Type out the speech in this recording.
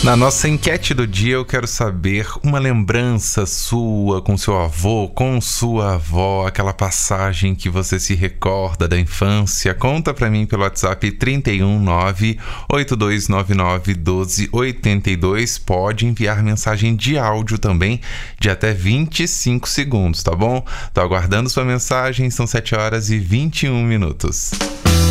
Na nossa enquete do dia, eu quero saber uma lembrança sua com seu avô, com sua avó, aquela passagem que você se recorda da infância. Conta pra mim pelo WhatsApp 319-8299-1282. Pode enviar mensagem de áudio também, de até 25 segundos, tá bom? Tô aguardando sua mensagem, são 7 horas e 21 minutos.